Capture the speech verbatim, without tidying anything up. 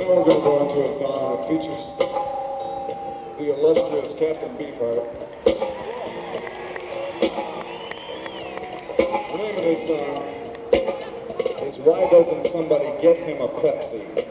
Now we're going to go into a song that features the illustrious Captain Beefheart. The name of this song is Why Doesn't Somebody Get Him a Pepsi?